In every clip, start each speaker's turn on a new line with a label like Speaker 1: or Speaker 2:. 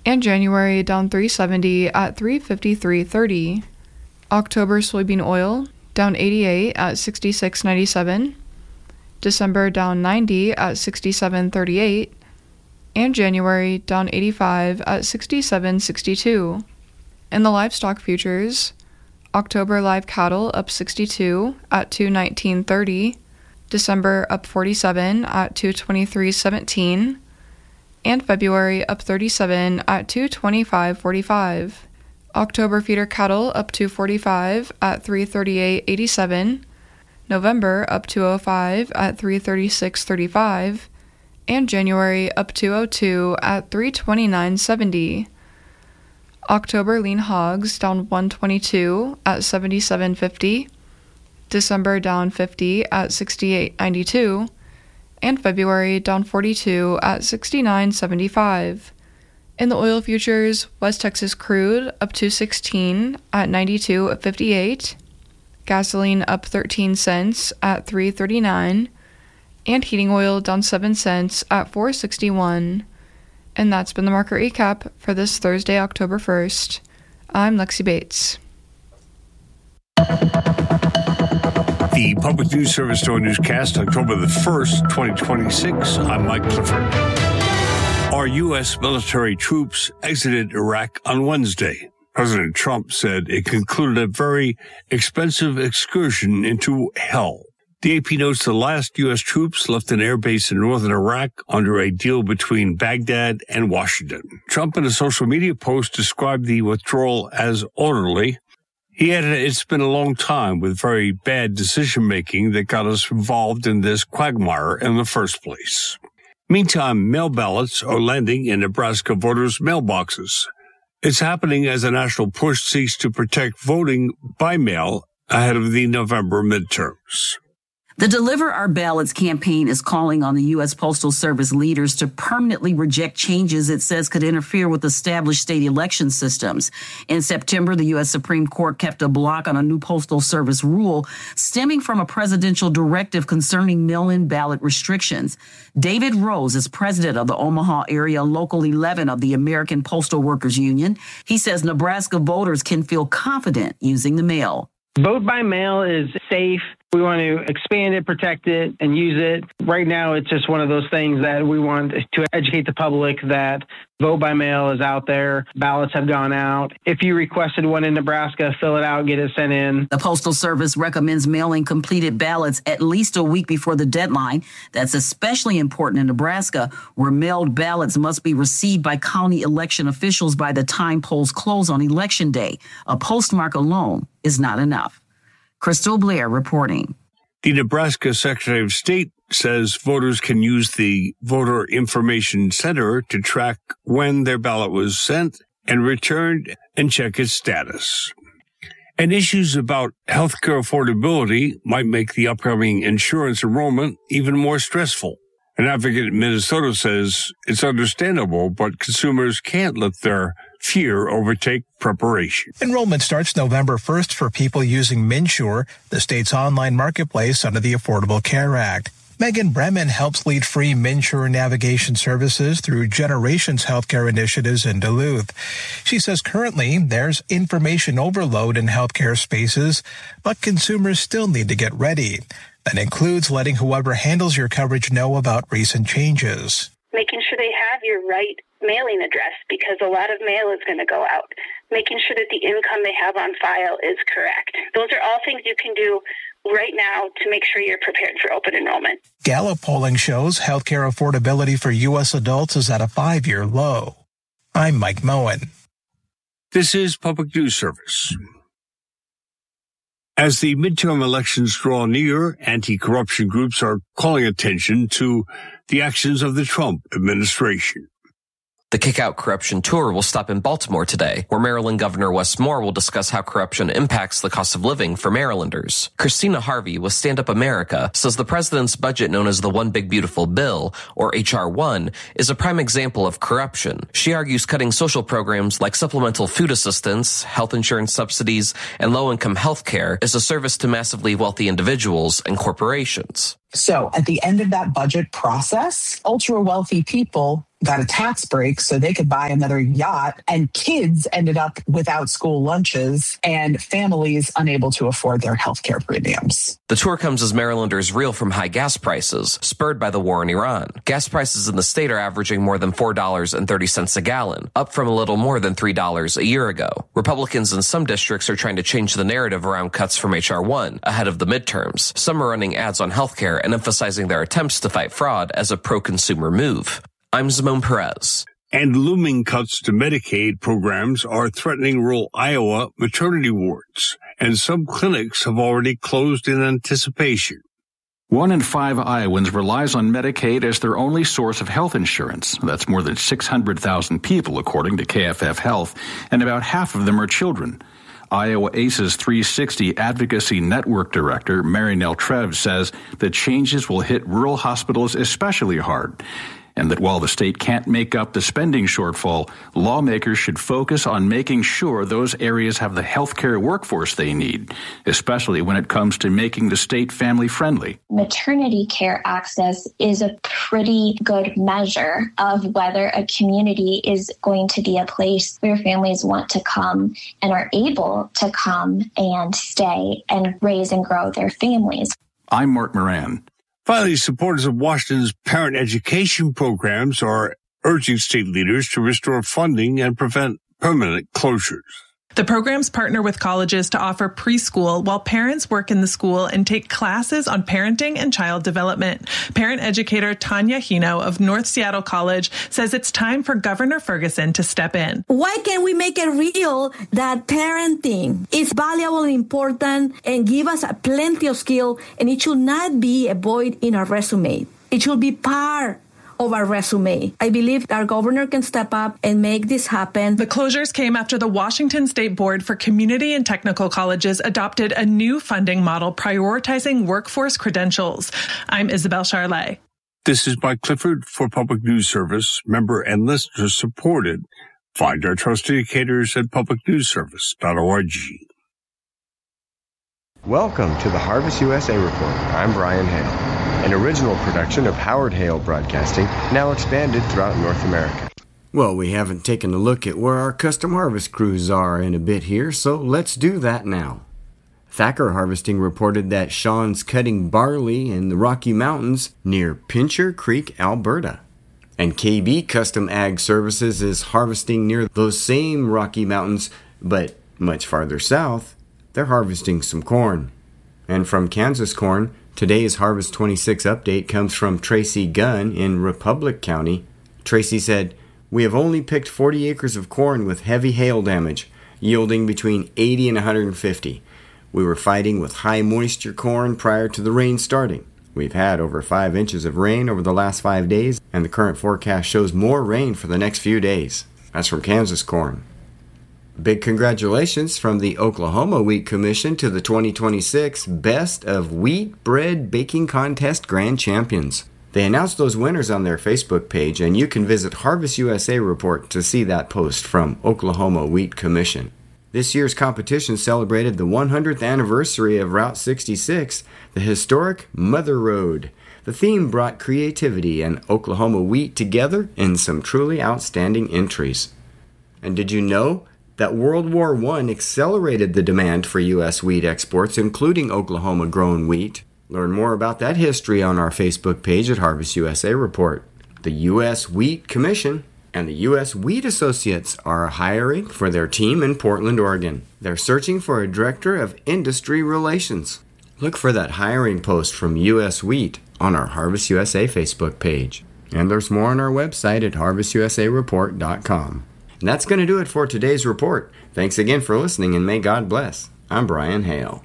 Speaker 1: and January down $3.70 at $3.53.30. October soybean oil down 88 at $66.97. December down 90 at $67.38. And January down 85 at $67.62. In the livestock futures, October live cattle up 62 at $219.30. December up 47 at $223.17. And February up 37 at $225.45. October feeder cattle up 245 at $338.87. November up 205 at $336.35. And January up 202 at $329.70. October lean hogs down 122 at $77.50. December down 50 at $68.92. And February down 42 at $69.75. In the oil futures, West Texas crude up 216 at $92.58. Gasoline up 13 cents at $3.39. And heating oil down 7 cents at $4.61. And that's been the market recap for this Thursday, October 1st. I'm Lexi Bates.
Speaker 2: The Public News Service Daily Newscast, October the 1st, 2026. I'm Mike Clifford. Our U.S. military troops exited Iraq on Wednesday. President Trump said it concluded a very expensive excursion into hell. The AP notes the last U.S. troops left an airbase in northern Iraq under a deal between Baghdad and Washington. Trump, in a social media post, described the withdrawal as orderly. He added, "It's been a long time with very bad decision-making that got us involved in this quagmire in the first place." Meantime, mail ballots are landing in Nebraska voters' mailboxes. It's happening as a national push seeks to protect voting by mail ahead of the November midterms.
Speaker 3: The Deliver Our Ballots campaign is calling on the U.S. Postal Service leaders to permanently reject changes it says could interfere with established state election systems. In September, the U.S. Supreme Court kept a block on a new Postal Service rule stemming from a presidential directive concerning mail-in ballot restrictions. David Rose is president of the Omaha area Local 11 of the American Postal Workers Union. He says Nebraska voters can feel confident using the mail.
Speaker 4: Vote by mail is safe. We want to expand it, protect it, and use it. Right now, it's just one of those things that we want to educate the public that vote by mail is out there. Ballots have gone out. If you requested one in Nebraska, fill it out, get it sent in.
Speaker 3: The Postal Service recommends mailing completed ballots at least a week before the deadline. That's especially important in Nebraska, where mailed ballots must be received by county election officials by the time polls close on Election Day. A postmark alone is not enough. Crystal Blair reporting.
Speaker 2: The Nebraska Secretary of State says voters can use the Voter Information Center to track when their ballot was sent and returned and check its status. And issues about healthcare affordability might make the upcoming insurance enrollment even more stressful. An advocate in Minnesota says it's understandable, but consumers can't let their fear overtake preparation.
Speaker 5: Enrollment starts November 1st for people using MNsure, the state's online marketplace under the Affordable Care Act. Megan Bremen helps lead free MNsure navigation services through Generations Healthcare Initiatives in Duluth. She says currently there's information overload in healthcare spaces, but consumers still need to get ready. That includes letting whoever handles your coverage know about recent changes.
Speaker 6: Making sure they have your right mailing address, because a lot of mail is going to go out. Making sure that the income they have on file is correct. Those are all things you can do right now to make sure you're prepared for open enrollment.
Speaker 5: Gallup polling shows healthcare affordability for U.S. adults is at a 5-year low. I'm Mike Moen.
Speaker 2: This is Public News Service. As the midterm elections draw near, anti-corruption groups are calling attention to the actions of the Trump administration.
Speaker 7: The Kick Out Corruption Tour will stop in Baltimore today, where Maryland Governor Wes Moore will discuss how corruption impacts the cost of living for Marylanders. Christina Harvey with Stand Up America says the president's budget, known as the One Big Beautiful Bill, or H.R. 1, is a prime example of corruption. She argues cutting social programs like supplemental food assistance, health insurance subsidies, and low-income health care is a service to massively wealthy individuals and corporations.
Speaker 8: So at the end of that budget process, ultra-wealthy people got a tax break so they could buy another yacht, and kids ended up without school lunches and families unable to afford their healthcare premiums.
Speaker 7: The tour comes as Marylanders reel from high gas prices, spurred by the war in Iran. Gas prices in the state are averaging more than $4.30 a gallon, up from a little more than $3 a year ago. Republicans in some districts are trying to change the narrative around cuts from H.R. 1 ahead of the midterms. Some are running ads on healthcare and emphasizing their attempts to fight fraud as a pro-consumer move. I'm Zimone Perez.
Speaker 2: And looming cuts to Medicaid programs are threatening rural Iowa maternity wards, and some clinics have already closed in anticipation.
Speaker 9: 1 in 5 Iowans relies on Medicaid as their only source of health insurance. That's more than 600,000 people, according to KFF Health, and about half of them are children. Iowa ACE's 360 Advocacy Network Director, Mary Nell Trev, says that changes will hit rural hospitals especially hard, and that while the state can't make up the spending shortfall, lawmakers should focus on making sure those areas have the healthcare workforce they need, especially when it comes to making the state family-friendly.
Speaker 10: Maternity care access is a pretty good measure of whether a community is going to be a place where families want to come and are able to come and stay and raise and grow their families.
Speaker 9: I'm Mark Moran.
Speaker 2: Finally, supporters of Washington's parent education programs are urging state leaders to restore funding and prevent permanent closures.
Speaker 11: The programs partner with colleges to offer preschool while parents work in the school and take classes on parenting and child development. Parent educator Tanya Hino of North Seattle College says it's time for Governor Ferguson to step in.
Speaker 12: Why can't we make it real that parenting is valuable and important and give us plenty of skill, and it should not be a void in our resume. It should be part of our resume. I believe our governor can step up and make this happen.
Speaker 11: The closures came after the Washington State Board for Community and Technical Colleges adopted a new funding model prioritizing workforce credentials. I'm Isabel Charlet.
Speaker 2: This is Mike Clifford for Public News Service, member and listener supported. Find our trust indicators at publicnewsservice.org.
Speaker 13: Welcome to the Harvest USA Report. I'm Brian Hale, an original production of Howard Hale Broadcasting, now expanded throughout North America.
Speaker 14: Well, we haven't taken a look at where our custom harvest crews are in a bit here, so let's do that now. Thacker Harvesting reported that Sean's cutting barley in the Rocky Mountains near Pincher Creek, Alberta. And KB Custom Ag Services is harvesting near those same Rocky Mountains, but much farther south. They're harvesting some corn. And from Kansas Corn, today's Harvest 26 update comes from Tracy Gunn in Republic County. Tracy said, "We have only picked 40 acres of corn with heavy hail damage, yielding between 80 and 150. We were fighting with high moisture corn prior to the rain starting. We've had over 5 inches of rain over the last 5 days, and the current forecast shows more rain for the next few days." That's from Kansas Corn. Big congratulations from the Oklahoma Wheat Commission to the 2026 Best of Wheat Bread Baking Contest Grand Champions. They announced those winners on their Facebook page, and you can visit Harvest USA Report to see that post from Oklahoma Wheat Commission. This year's competition celebrated the 100th anniversary of Route 66, the historic Mother Road. The theme brought creativity and Oklahoma wheat together in some truly outstanding entries. And did you know that World War I accelerated the demand for U.S. wheat exports, including Oklahoma-grown wheat? Learn more about that history on our Facebook page at Harvest USA Report. The U.S. Wheat Commission and the U.S. Wheat Associates are hiring for their team in Portland, Oregon. They're searching for a Director of Industry Relations. Look for that hiring post from U.S. Wheat on our Harvest USA Facebook page. And there's more on our website at harvestusareport.com. And that's going to do it for today's report. Thanks again for listening, and may God bless. I'm Brian Hale.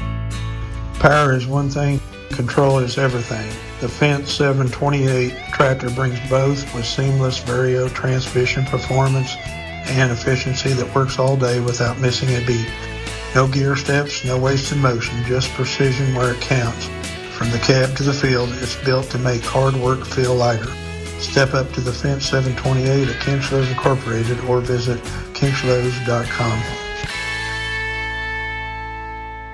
Speaker 15: Power is one thing, control is everything. The Fendt 728 tractor brings both with seamless Vario transmission performance and efficiency that works all day without missing a beat. No gear steps, no wasted motion, just precision where it counts. From the cab to the field, it's built to make hard work feel lighter. Step up to the Fendt 728 at Kinchlows Incorporated or visit kinchlows.com.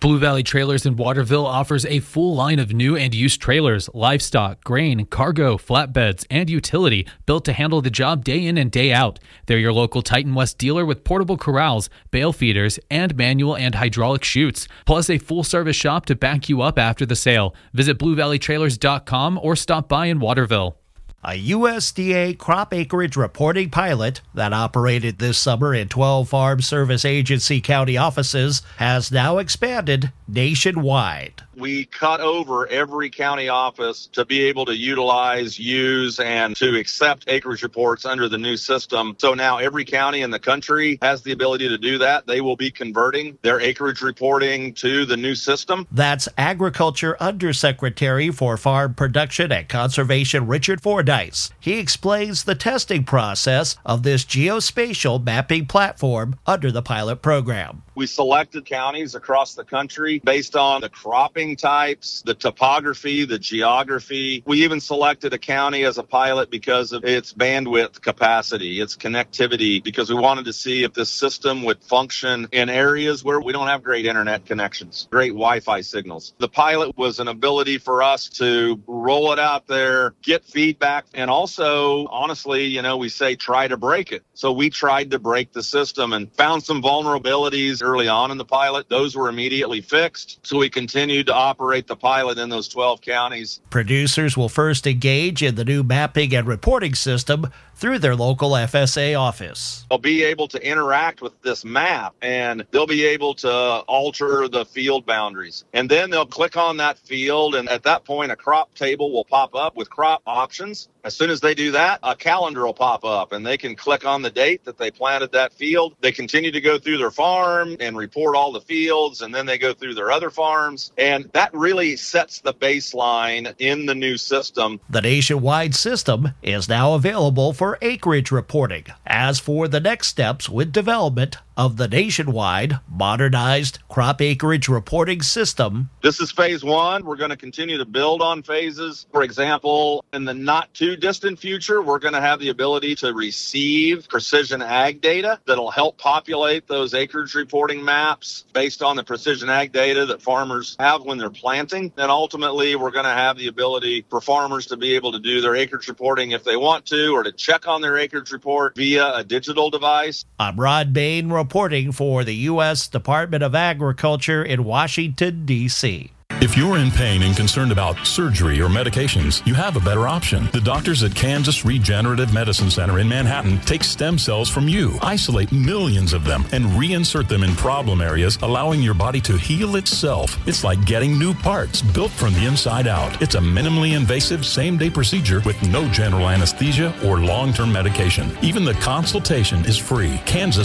Speaker 16: Blue Valley Trailers in Waterville offers a full line of new and used trailers, livestock, grain, cargo, flatbeds, and utility built to handle the job day in and day out. They're your local Titan West dealer with portable corrals, bale feeders, and manual and hydraulic chutes, plus a full-service shop to back you up after the sale. Visit BlueValleyTrailers.com or stop by in Waterville.
Speaker 17: A USDA crop acreage reporting pilot that operated this summer in 12 Farm Service Agency county offices has now expanded nationwide.
Speaker 18: We cut over every county office to be able to utilize, use, and to accept acreage reports under the new system. So now every county in the country has the ability to do that. They will be converting their acreage reporting to the new system.
Speaker 17: That's Agriculture Undersecretary for Farm Production and Conservation Richard Fordyce. He explains the testing process of this geospatial mapping platform under the pilot program.
Speaker 18: We selected counties across the country based on the cropping types, the topography, the geography. We even selected a county as a pilot because of its bandwidth capacity, its connectivity, because we wanted to see if this system would function in areas where we don't have great internet connections, great Wi-Fi signals. The pilot was an ability for us to roll it out there, get feedback, and also, honestly, we say try to break it. So we tried to break the system and found some vulnerabilities early on in the pilot. Those were immediately fixed. So we continued to operate the pilot in those 12 counties.
Speaker 17: Producers will first engage in the new mapping and reporting system through their local FSA office.
Speaker 18: They'll be able to interact with this map, and they'll be able to alter the field boundaries. And then they'll click on that field, and at that point, a crop table will pop up with crop options. As soon as they do that, a calendar will pop up, and they can click on the date that they planted that field. They continue to go through their farm and report all the fields, and then they go through their other farms. And that really sets the baseline in the new system.
Speaker 17: The nationwide system is now available for acreage reporting. As for the next steps with development of the nationwide modernized crop acreage reporting system.
Speaker 18: This is phase one. We're going to continue to build on phases. For example, in the not too distant future, we're going to have the ability to receive precision ag data that'll help populate those acreage reporting maps based on the precision ag data that farmers have when they're planting. And ultimately, we're going to have the ability for farmers to be able to do their acreage reporting if they want to, or to check on their acreage report via a digital device.
Speaker 17: I'm Rod Bain reporting for the U.S. Department of Agriculture in Washington, D.C.
Speaker 19: If you're in pain and concerned about surgery or medications, you have a better option. The doctors at Kansas Regenerative Medicine Center in Manhattan take stem cells from you, isolate millions of them, and reinsert them in problem areas, allowing your body to heal itself. It's like getting new parts built from the inside out. It's a minimally invasive same-day procedure with no general anesthesia or long-term medication. Even the consultation is free.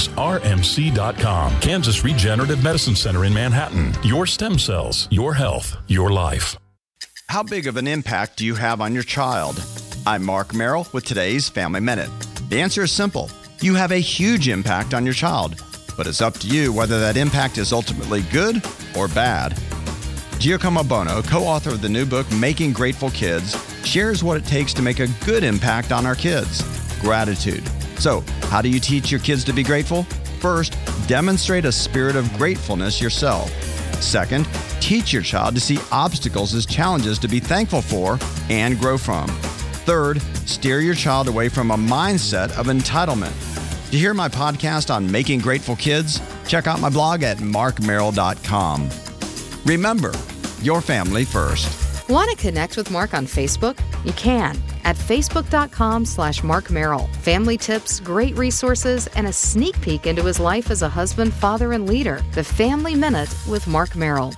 Speaker 19: KansasRMC.com. Kansas Regenerative Medicine Center in Manhattan. Your stem cells, your health, your life.
Speaker 20: How big of an impact do you have on your child? I'm Mark Merrill with today's Family Minute. The answer is simple. You have a huge impact on your child, but it's up to you whether that impact is ultimately good or bad. Giacomo Bono, co-author of the new book, Making Grateful Kids, shares what it takes to make a good impact on our kids: gratitude. So, how do you teach your kids to be grateful? First, demonstrate a spirit of gratefulness yourself. Second, teach your child to see obstacles as challenges to be thankful for and grow from. Third, steer your child away from a mindset of entitlement. To hear my podcast on Making Grateful Kids, check out my blog at markmerrill.com. Remember, your family first.
Speaker 21: Want to connect with Mark on Facebook? You can at facebook.com/Mark Merrill. Family tips, great resources, and a sneak peek into his life as a husband, father, and leader. The Family Minute with Mark Merrill.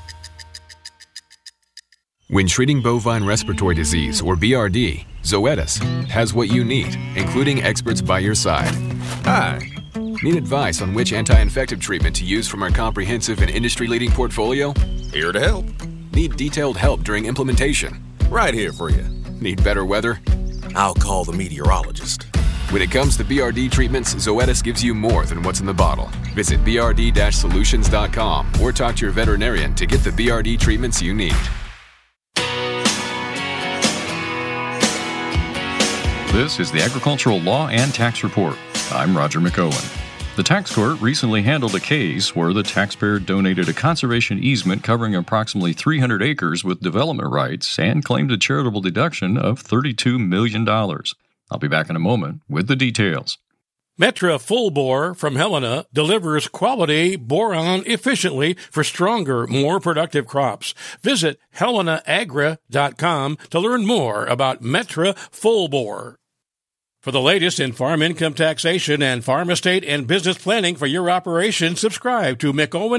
Speaker 22: When treating bovine respiratory disease, or BRD, Zoetis has what you need, including experts by your side. Hi. Need advice on which anti-infective treatment to use from our comprehensive and industry-leading portfolio? Here to help. Need detailed help during implementation? Right here for you. Need better weather? I'll call the meteorologist. When it comes to BRD treatments, Zoetis gives you more than what's in the bottle. Visit brd-solutions.com or talk to your veterinarian to get the BRD treatments you need.
Speaker 23: This is the Agricultural Law and Tax Report. I'm Roger McOwen.
Speaker 1: The tax court recently handled a case where the taxpayer donated a conservation easement covering approximately 300 acres with development rights and claimed a charitable deduction of $32 million. I'll be back in a moment with the details.
Speaker 4: Metra Full Bore from Helena delivers quality boron efficiently for stronger, more productive crops. Visit helenaagra.com to learn more about Metra Full Bore. For the latest in farm income taxation and farm estate and business planning for your operation, subscribe to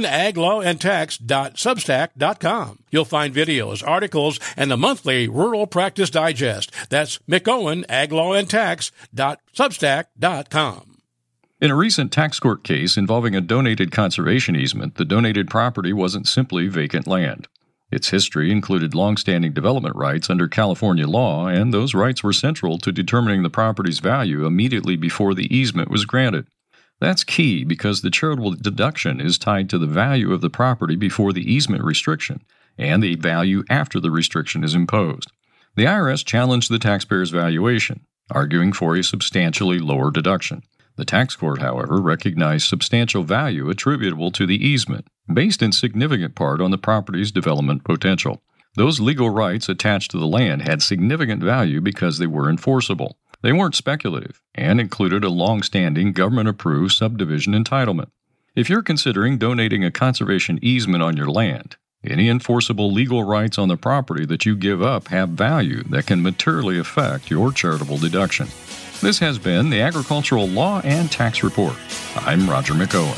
Speaker 4: McOwenAgLawAndTax.substack.com. You'll find videos, articles, and a monthly Rural Practice Digest. That's McOwenAgLawAndTax.substack.com.
Speaker 1: In a recent tax court case involving a donated conservation easement, the donated property wasn't simply vacant land. Its history included long-standing development rights under California law, and those rights were central to determining the property's value immediately before the easement was granted. That's key because the charitable deduction is tied to the value of the property before the easement restriction and the value after the restriction is imposed. The IRS challenged the taxpayer's valuation, arguing for a substantially lower deduction. The tax court, however, recognized substantial value attributable to the easement, based in significant part on the property's development potential. Those legal rights attached to the land had significant value because they were enforceable. They weren't speculative and included a long-standing government-approved subdivision entitlement. If you're considering donating a conservation easement on your land, any enforceable legal rights on the property that you give up have value that can materially affect your charitable deduction. This has been the Agricultural Law and Tax Report. I'm Roger McOwen.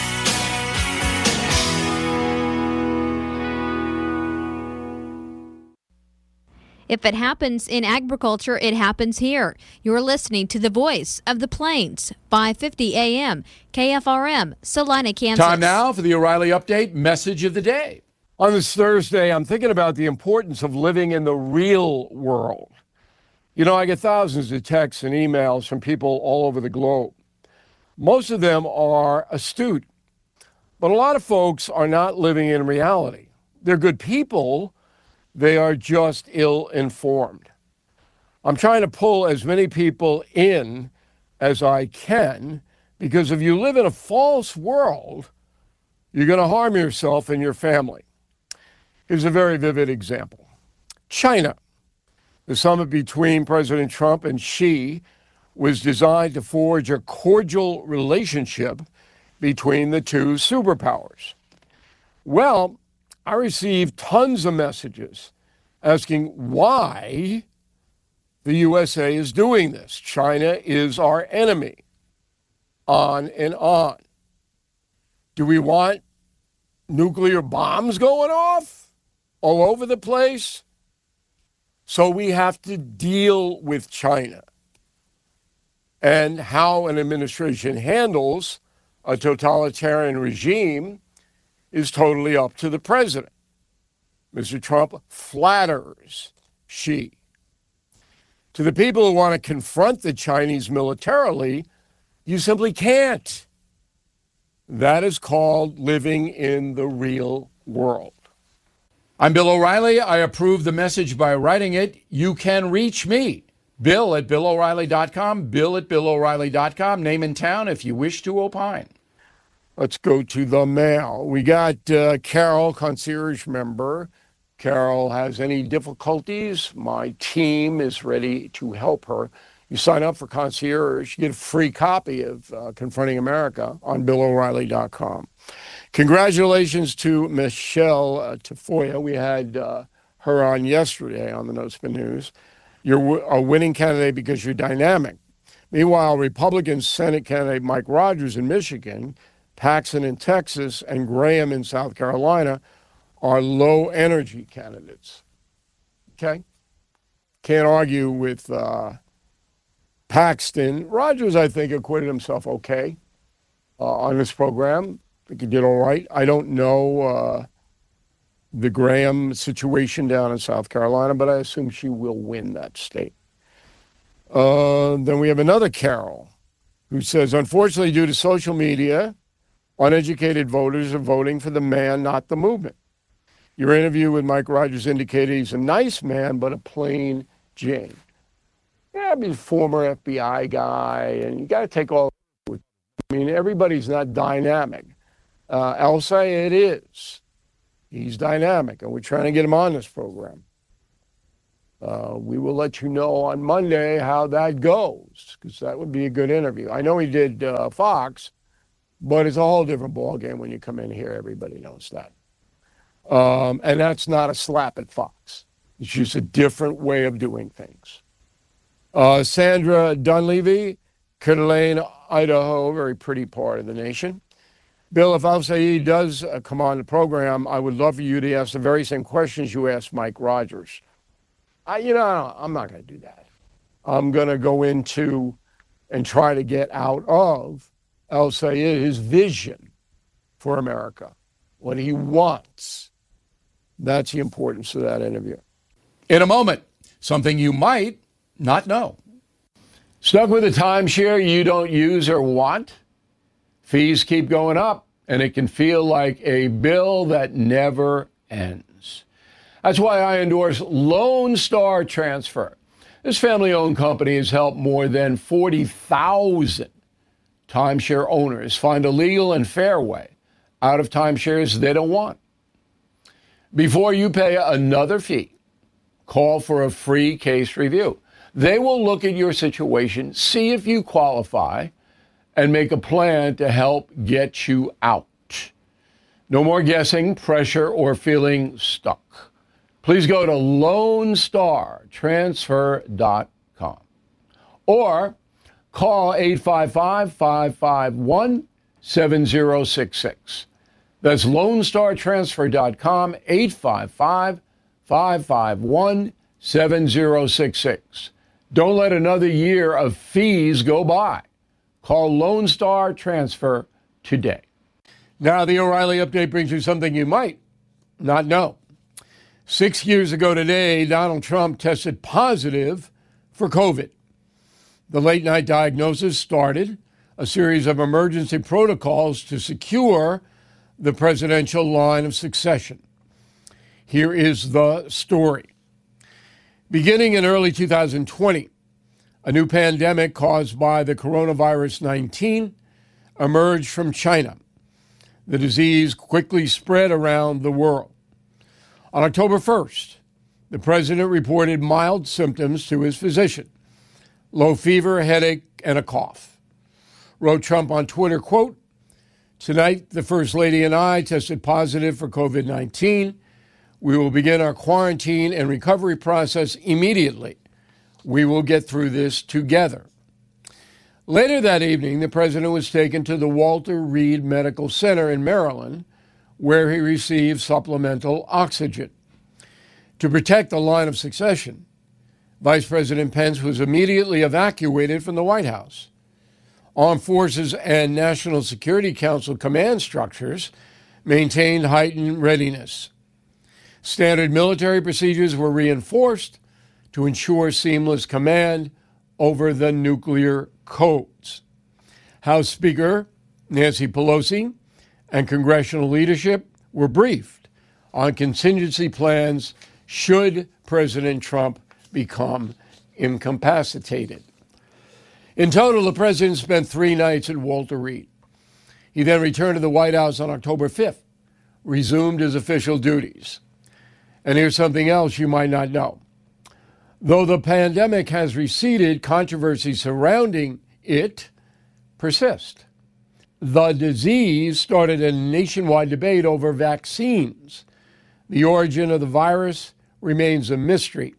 Speaker 23: If it happens in agriculture, it happens here. You're listening to the Voice of the Plains, 550 AM, KFRM, Salina, Kansas.
Speaker 24: Time now for the O'Reilly Update Message of the Day. On this Thursday, I'm thinking about the importance of living in the real world. You know, I get thousands of texts and emails from people all over the globe. Most of them are astute, but a lot of folks are not living in reality. They're good people, they are just ill-informed. I'm trying to pull as many people in as I can, because if you live in a false world, you're going to harm yourself and your family. Here's a very vivid example. China. The summit between President Trump and Xi was designed to forge a cordial relationship between the two superpowers. Well, I received tons of messages asking why the USA is doing this. China is our enemy. On and on. Do we want nuclear bombs going off all over the place? So we have to deal with China. And how an administration handles a totalitarian regime is totally up to the president. Mr. Trump flatters Xi. To the people who want to confront the Chinese militarily, you simply can't. That is called living in the real world. I'm Bill O'Reilly. I approve the message by writing it. You can reach me, Bill at BillO'Reilly.com, Bill at BillO'Reilly.com, name and town if you wish to opine. Let's go to the mail. We got Carol, concierge member. Carol has any difficulties? My team is ready to help her. You sign up for concierge, you get a free copy of Confronting America on BillO'Reilly.com. Congratulations to Michelle Tafoya. We had her on yesterday on the No Spin News. You're a winning candidate because you're dynamic. Meanwhile, Republican Senate candidate Mike Rogers in Michigan, Paxton in Texas, and Graham in South Carolina are low-energy candidates. Okay? Can't argue with Paxton. Rogers, I think, acquitted himself okay on this program. I think he did all right. I don't know the Graham situation down in South Carolina, but I assume she will win that state. Then we have another Carol who says, unfortunately, due to social media, uneducated voters are voting for the man, not the movement. Your interview with Mike Rogers indicated he's a nice man, but a plain Jane. Yeah, he's a former FBI guy, and you got to take all with I mean, everybody's not dynamic. El-Sayed is. He's dynamic, and we're trying to get him on this program. We will let you know on Monday how that goes, because that would be a good interview. I know he did Fox, but it's a whole different ballgame when you come in here. Everybody knows that. And that's not a slap at Fox. It's just a different way of doing things. Sandra Dunleavy, Coeur d'Alene, Idaho, very pretty part of the nation. Bill, if El-Sayed does come on the program, I would love for you to ask the very same questions you asked Mike Rogers. I'm not going to do that. I'm going to go into and try to get out of El-Sayed his vision for America, what he wants. That's the importance of that interview. In a moment, something you might not know. Stuck with a timeshare you don't use or want? Fees keep going up, and it can feel like a bill that never ends. That's why I endorse Lone Star Transfer. This family-owned company has helped more than 40,000 timeshare owners find a legal and fair way out of timeshares they don't want. Before you pay another fee, call for a free case review. They will look at your situation, see if you qualify, and make a plan to help get you out. No more guessing, pressure, or feeling stuck. Please go to LoneStarTransfer.com or call 855-551-7066. That's LoneStarTransfer.com, 855-551-7066. Don't let another year of fees go by. Call Lone Star Transfer today. Now, the O'Reilly Update brings you something you might not know. 6 years ago today, Donald Trump tested positive for COVID. The late-night diagnosis started a series of emergency protocols to secure the presidential line of succession. Here is the story. Beginning in early 2020, a new pandemic caused by the coronavirus 19 emerged from China. The disease quickly spread around the world. On October 1st, the president reported mild symptoms to his physician: low fever, headache, and a cough. Wrote Trump on Twitter, quote, "Tonight, the First Lady and I tested positive for COVID-19. We will begin our quarantine and recovery process immediately. We will get through this together." Later that evening, the president was taken to the Walter Reed Medical Center in Maryland, where he received supplemental oxygen. To protect the line of succession, Vice President Pence was immediately evacuated from the White House. Armed Forces and National Security Council command structures maintained heightened readiness. Standard military procedures were reinforced to ensure seamless command over the nuclear codes. House Speaker Nancy Pelosi and congressional leadership were briefed on contingency plans should President Trump become incapacitated. In total, the president spent 3 nights at Walter Reed. He then returned to the White House on October 5th, resumed his official duties. And here's something else you might not know. Though the pandemic has receded, controversy surrounding it persists. The disease started a nationwide debate over vaccines. The origin of the virus remains a mystery.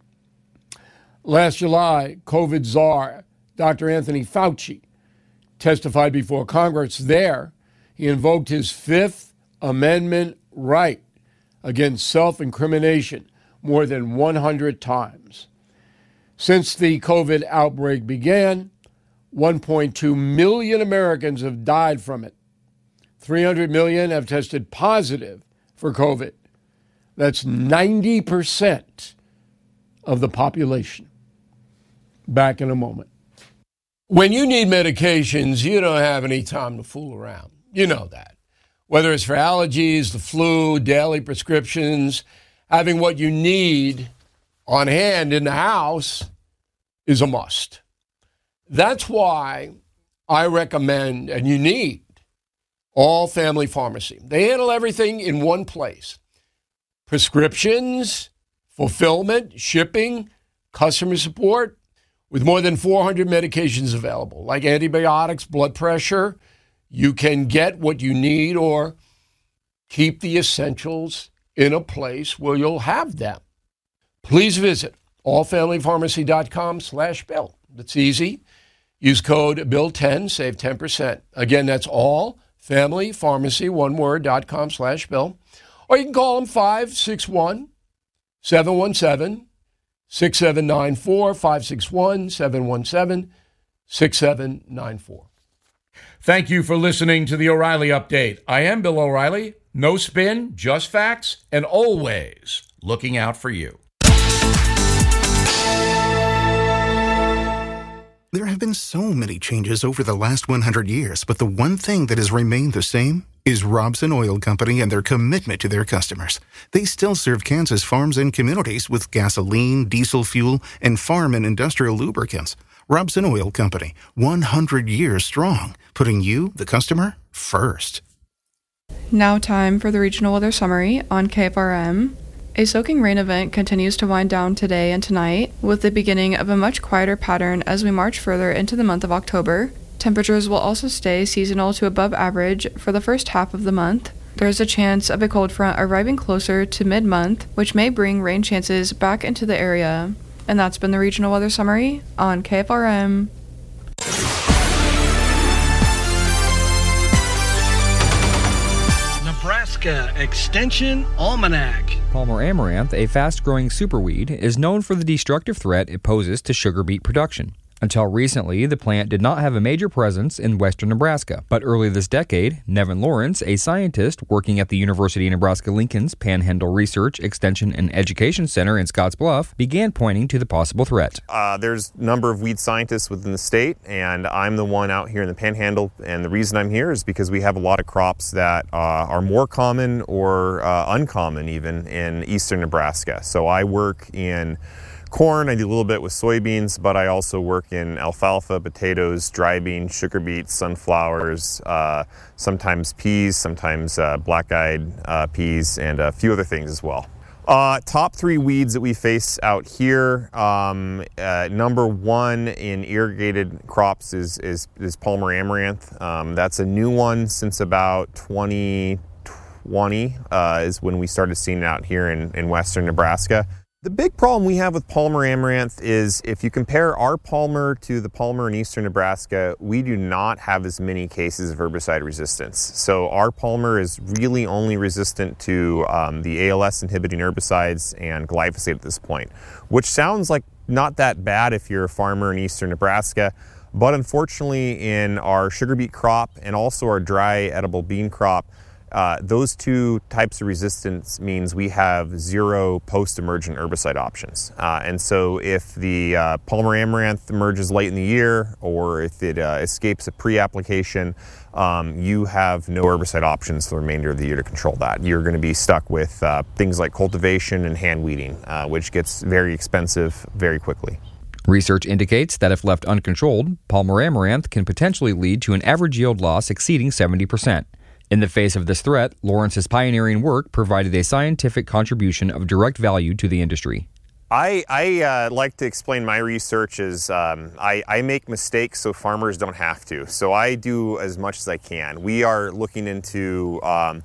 Speaker 24: Last July, COVID czar Dr. Anthony Fauci testified before Congress. There, he invoked his Fifth Amendment right against self-incrimination more than 100 times. Since the COVID outbreak began, 1.2 million Americans have died from it. 300 million have tested positive for COVID. That's 90% of the population. Back in a moment. When you need medications, you don't have any time to fool around. You know that. Whether it's for allergies, the flu, daily prescriptions, having what you need on hand in the house is a must. That's why I recommend, and you need, All Family Pharmacy. They handle everything in one place. Prescriptions, fulfillment, shipping, customer support, with more than 400 medications available, like antibiotics, blood pressure. You can get what you need or keep the essentials in a place where you'll have them. Please visit allfamilypharmacy.com/Bill. It's easy. Use code BILL10, save 10%. Again, that's allfamilypharmacy, one word, .com/Bill. Or you can call them 561-717-6794, 561-717-6794. Thank you for listening to the O'Reilly Update. I am Bill O'Reilly. No spin, just facts, and always looking out for you.
Speaker 3: There have been so many changes over the last 100 years, but the one thing that has remained the same is Robson Oil Company and their commitment to their customers. They still serve Kansas farms and communities with gasoline, diesel fuel, and farm and industrial lubricants. Robson Oil Company, 100 years strong, putting you, the customer, first.
Speaker 5: Now time for the regional weather summary on KFRM. A soaking rain event continues to wind down today and tonight, with the beginning of a much quieter pattern as we march further into the month of October. Temperatures will also stay seasonal to above average for the first half of the month. There is a chance of a cold front arriving closer to mid-month, which may bring rain chances back into the area. And that's been the regional weather summary on KFRM.
Speaker 6: Nebraska Extension Almanac.
Speaker 8: Palmer amaranth, a fast-growing superweed, is known for the destructive threat it poses to sugar beet production. Until recently, the plant did not have a major presence in western Nebraska, but early this decade, Nevin Lawrence, a scientist working at the University of Nebraska-Lincoln's Panhandle Research, Extension, and Education Center in Scottsbluff, began pointing to the possible threat.
Speaker 25: There's a number of weed scientists within the state, and I'm the one out here in the Panhandle, and the reason I'm here is because we have a lot of crops that are more common or uncommon even in eastern Nebraska. So I work in corn, I do a little bit with soybeans, but I also work in alfalfa, potatoes, dry beans, sugar beets, sunflowers, sometimes peas, sometimes black-eyed peas, and a few other things as well. Top three weeds that we face out here. Number one in irrigated crops is Palmer amaranth. That's a new one since about 2020 is when we started seeing it out here in western Nebraska. The big problem we have with Palmer amaranth is if you compare our Palmer to the Palmer in eastern Nebraska, we do not have as many cases of herbicide resistance. So our Palmer is really only resistant to the ALS inhibiting herbicides and glyphosate at this point, which sounds like not that bad if you're a farmer in eastern Nebraska. But unfortunately in our sugar beet crop and also our dry edible bean crop, those two types of resistance means we have zero post-emergent herbicide options. And so if the Palmer amaranth emerges late in the year or if it escapes a pre-application, you have no herbicide options for the remainder of the year to control that. You're going to be stuck with things like cultivation and hand weeding, which gets very expensive very quickly.
Speaker 8: Research indicates that if left uncontrolled, Palmer amaranth can potentially lead to an average yield loss exceeding 70%. In the face of this threat, Lawrence's pioneering work provided a scientific contribution of direct value to the industry.
Speaker 25: I like to explain my research as I make mistakes so farmers don't have to. So I do as much as I can. We are looking into novel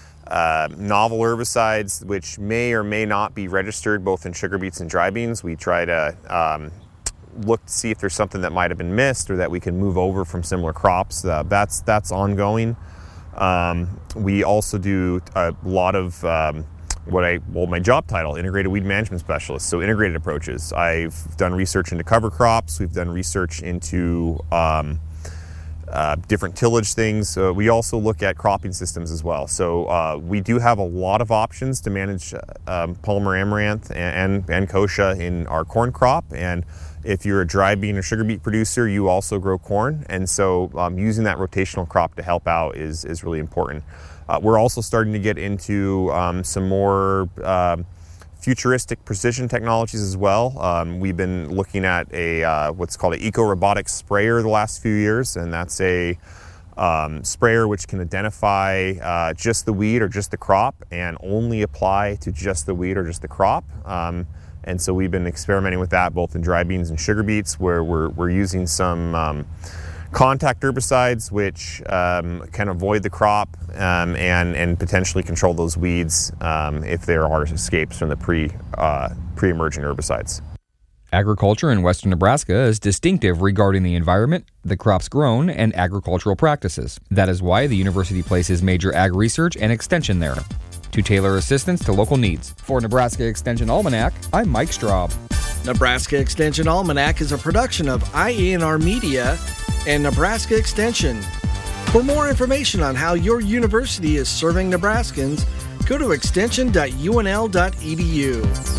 Speaker 25: herbicides which may or may not be registered both in sugar beets and dry beans. We try to look to see if there's something that might have been missed or that we can move over from similar crops. That's ongoing. We also do a lot of my job title, Integrated Weed Management Specialist, so integrated approaches. I've done research into cover crops. We've done research into different tillage things. We also look at cropping systems as well. So we do have a lot of options to manage Palmer amaranth and kochia in our corn crop. And if you're a dry bean or sugar beet producer, you also grow corn. And so using that rotational crop to help out is really important. We're also starting to get into some more futuristic precision technologies as well. We've been looking at a what's called an eco-robotic sprayer the last few years, and that's a sprayer which can identify just the weed or just the crop and only apply to just the weed or just the crop. And so we've been experimenting with that both in dry beans and sugar beets, where we're using some contact herbicides which can avoid the crop and potentially control those weeds if there are escapes from the pre-emergent herbicides.
Speaker 8: Agriculture in western Nebraska is distinctive regarding the environment, the crops grown, and agricultural practices. That is why the university places major ag research and extension there, to tailor assistance to local needs. For Nebraska Extension Almanac, I'm Mike Straub.
Speaker 6: Nebraska Extension Almanac is a production of IENR Media and Nebraska Extension. For more information on how your university is serving Nebraskans, go to extension.unl.edu.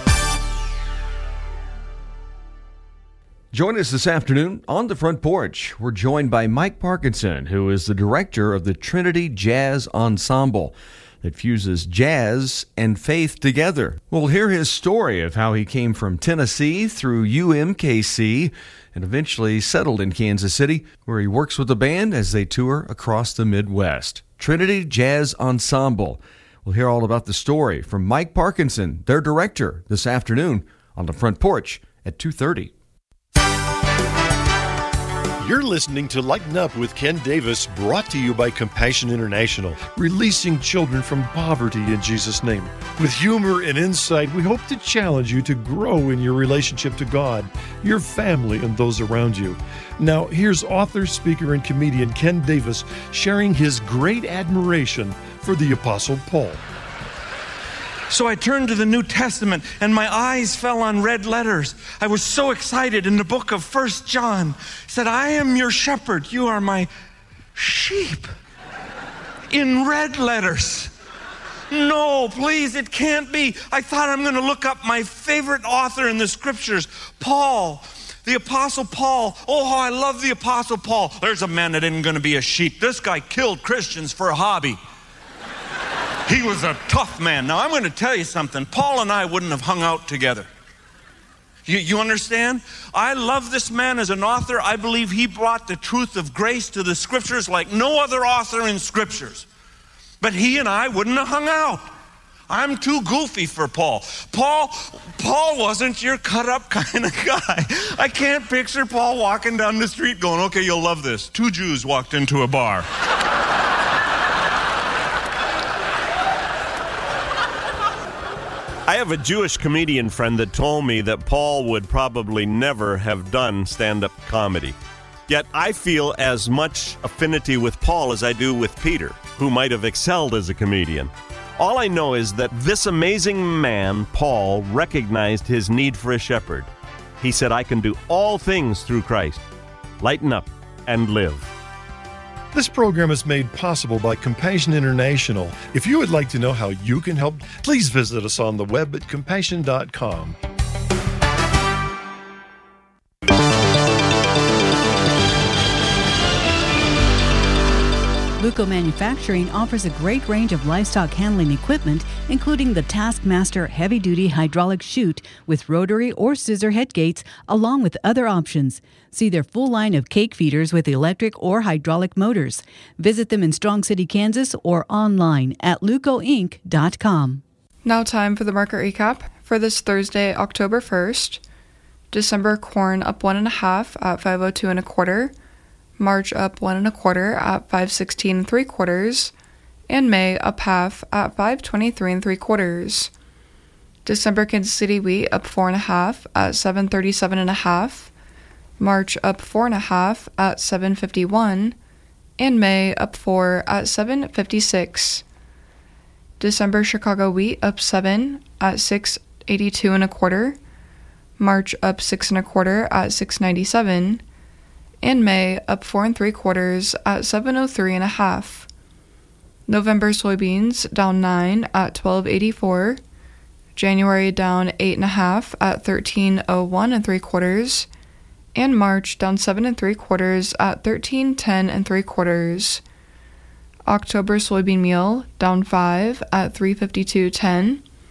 Speaker 7: Join us this afternoon on the Front Porch. We're joined by Mike Parkinson, who is the director of the Trinity Jazz Ensemble that fuses jazz and faith together. We'll hear his story of how he came from Tennessee through UMKC and eventually settled in Kansas City, where he works with the band as they tour across the Midwest. Trinity Jazz Ensemble. We'll hear all about the story from Mike Parkinson, their director, this afternoon on the Front Porch at 2:30.
Speaker 9: You're listening to Lighten Up with Ken Davis, brought to you by Compassion International, releasing children from poverty in Jesus' name. With humor and insight, we hope to challenge you to grow in your relationship to God, your family, and those around you. Now, here's author, speaker, and comedian Ken Davis sharing his great admiration for the Apostle Paul.
Speaker 10: So I turned to the New Testament and my eyes fell on red letters. I was so excited. In the book of 1 John, it said, I am your shepherd, you are my sheep. In red letters. No, please, it can't be. I thought I'm going to look up my favorite author in the scriptures, Paul. The Apostle Paul. Oh, how I love the Apostle Paul. There's a man that isn't going to be a sheep. This guy killed Christians for a hobby. He was a tough man. Now, I'm going to tell you something. Paul and I wouldn't have hung out together. You understand? I love this man as an author. I believe he brought the truth of grace to the scriptures like no other author in scriptures. But he and I wouldn't have hung out. I'm too goofy for Paul. Paul wasn't your cut-up kind of guy. I can't picture Paul walking down the street going, okay, you'll love this. 2 Jews walked into a bar.
Speaker 11: I have a Jewish comedian friend that told me that Paul would probably never have done stand-up comedy. Yet I feel as much affinity with Paul as I do with Peter, who might have excelled as a comedian. All I know is that this amazing man, Paul, recognized his need for a shepherd. He said, I can do all things through Christ. Lighten up and live.
Speaker 9: This program is made possible by Compassion International. If you would like to know how you can help, please visit us on the web at compassion.com.
Speaker 12: Luco Manufacturing offers a great range of livestock handling equipment, including the Taskmaster heavy-duty hydraulic chute with rotary or scissor head gates, along with other options. See their full line of cake feeders with electric or hydraulic motors. Visit them in Strong City, Kansas, or online at lucoinc.com.
Speaker 5: Now time for the market recap for this Thursday, October 1st. December corn up 1.5 at $5.02 1/4. March up 1 1/4 at $5.16 3/4, and May up half at $5.23 3/4. December Kansas City wheat up 4.5 at $7.37 1/2. March up 4.5 at $7.51, and May up 4 at $7.56. December Chicago wheat up 7 at $6.82 1/4. March up 6 1/4 at $6.97. And May up 4 3/4 at $7.03 1/2. November soybeans down 9 at $12.84. January down 8.5 at $13.01 3/4. And March down 7 3/4 at $13.10 3/4. October soybean meal down 5 at $3.52.10.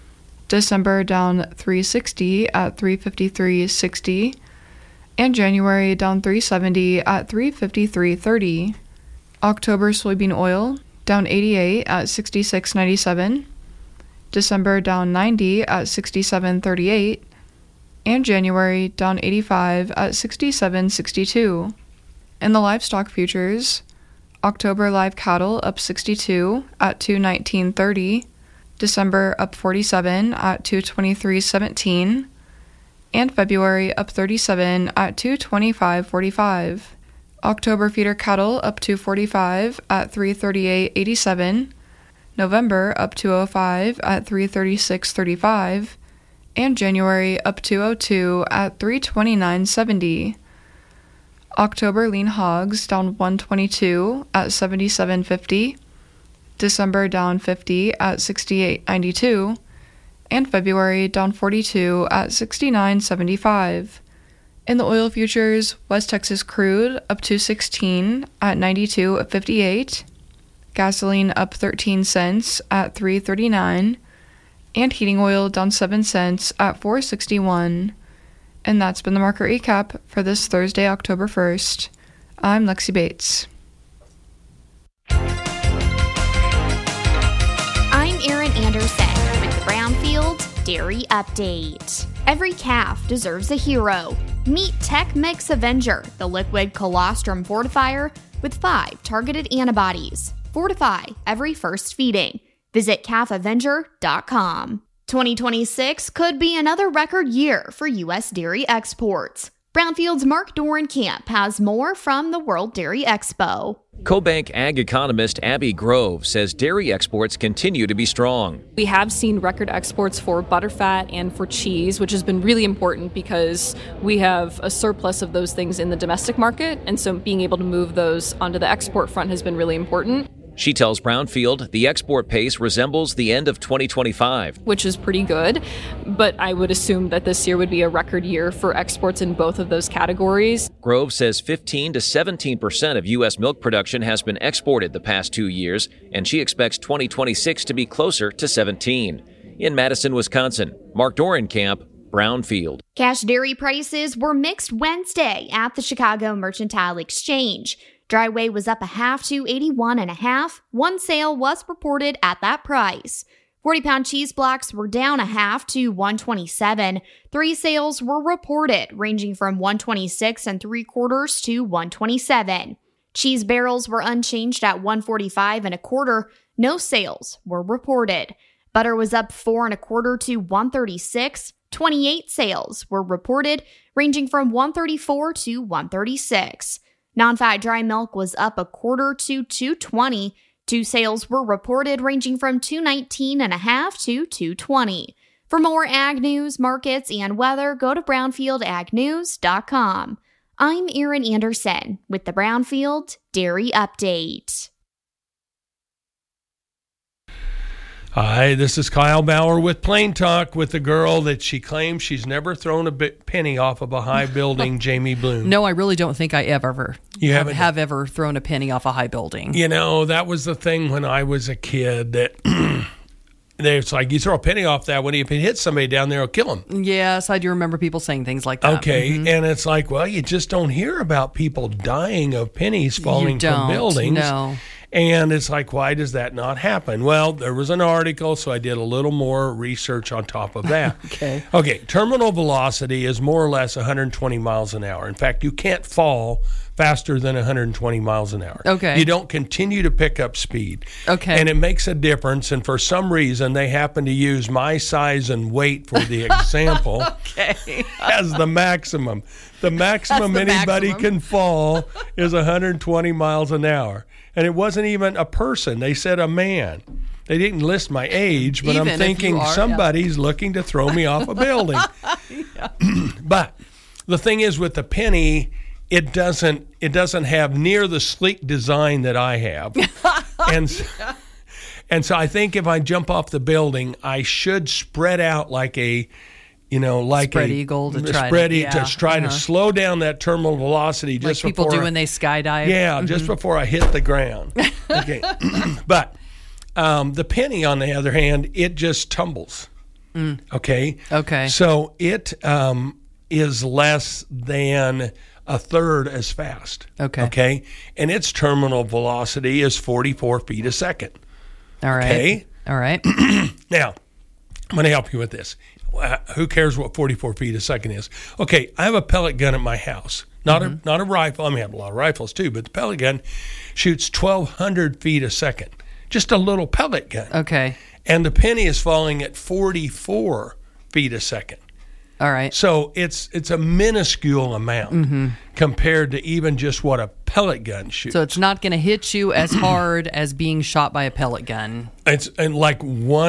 Speaker 5: December down $3.60 at $3.53.60, and January down $3.70 at $3.53.30. October soybean oil down 88 at $66.97, December down 90 at $67.38, and January down 85 at $67.62. In the livestock futures, October live cattle up 62 at $219.30, December up 47 at $223.17, and February up 37 at $225.45. October feeder cattle up 245 at $338.87, November up 205 at $336.35, and January up 202 at $329.70. October lean hogs down 122 at $77.50, December down 50 at $68.92, and February down 42 at $69.75. In the oil futures, West Texas crude up 216 at 92.58, gasoline up 13 cents at $3.39, and heating oil down 7 cents at $4.61. And that's been the market recap for this Thursday, October 1st. I'm Lexi Bates.
Speaker 2: I'm Erin Anderson with the Brownfield Dairy Update. Every calf deserves a hero. Meet Tech Mix Avenger, the liquid colostrum fortifier with 5 targeted antibodies. Fortify every first feeding. Visit calfavenger.com. 2026 could be another record year for U.S. dairy exports. Brownfield's Mark Dorenkamp has more from the World Dairy Expo.
Speaker 13: CoBank ag economist Abby Grove says dairy exports continue to be strong.
Speaker 14: We have seen record exports for butterfat and for cheese, which has been really important because we have a surplus of those things in the domestic market, and so being able to move those onto the export front has been really important.
Speaker 13: She tells Brownfield the export pace resembles the end of 2025.
Speaker 14: Which is pretty good, but I would assume that this year would be a record year for exports in both of those categories.
Speaker 13: Grove says 15 to 17% of U.S. milk production has been exported the past 2 years, and she expects 2026 to be closer to 17. In Madison, Wisconsin, Mark Dorenkamp, Brownfield.
Speaker 2: Cash dairy prices were mixed Wednesday at the Chicago Mercantile Exchange. Dry whey was up a half to 81.5. One sale was reported at that price. 40-pound cheese blocks were down a half to 127. 3 sales were reported, ranging from 126 3/4 to 127. Cheese barrels were unchanged at 145 1/4. No sales were reported. Butter was up 4 1/4 to 136. 28 sales were reported, ranging from 134 to 136. Non-fat dry milk was up 1/4 to 220. 2 sales were reported, ranging from 219.5 to 220. For more ag news, markets, and weather, go to brownfieldagnews.com. I'm Erin Anderson with the Brownfield Dairy Update.
Speaker 4: Hi, this is Kyle Bauer with Plain Talk with the girl that she claims she's never thrown a penny off of a high building, Jamie Bloom.
Speaker 15: No, I really don't think I have ever thrown a penny off a high building.
Speaker 4: You know, that was the thing when I was a kid that it's like you throw a penny off that when you hit somebody down there, it'll kill them.
Speaker 15: Yes, I do remember people saying things like that.
Speaker 4: Okay, and it's like, well, you just don't hear about people dying of pennies falling from buildings.
Speaker 15: No.
Speaker 4: And it's like, why does that not happen? Well, there was an article, so I did a little more research on top of that. Okay, terminal velocity is more or less 120 miles an hour. In fact, you can't fall faster than 120 miles an hour.
Speaker 15: Okay.
Speaker 4: You don't continue to pick up speed.
Speaker 15: Okay.
Speaker 4: And it makes a difference, and for some reason, they happen to use my size and weight for the example as the maximum. The maximum anybody can fall is 120 miles an hour. And it wasn't even a person. They said a man. They didn't list my age, but I'm thinking somebody's looking to throw me off a building. But the thing is with the penny, it doesn't have near the sleek design that I have. And so I think if I jump off the building, I should spread out like a
Speaker 15: spread eagle to try
Speaker 4: to slow down that terminal velocity just
Speaker 15: like people do when they skydive.
Speaker 4: Yeah, just before I hit the ground. Okay, but the penny, on the other hand, it just tumbles.
Speaker 16: Okay?
Speaker 15: Okay.
Speaker 16: So it is less than a third as fast. Okay? And its terminal velocity is 44 feet a second.
Speaker 15: All right.
Speaker 16: Okay?
Speaker 15: All right.
Speaker 16: Now, I'm going to help you with this. Who cares what 44 feet a second is? Okay, I have a pellet gun at my house. Not a rifle. I mean, I have a lot of rifles too, but the pellet gun shoots 1,200 feet a second. Just a little pellet gun.
Speaker 15: Okay.
Speaker 16: And the penny is falling at 44 feet a second.
Speaker 15: All right.
Speaker 16: So it's a minuscule amount compared to even just what a pellet gun shoots.
Speaker 15: So it's not going to hit you as hard as being shot by a pellet gun.
Speaker 16: It's like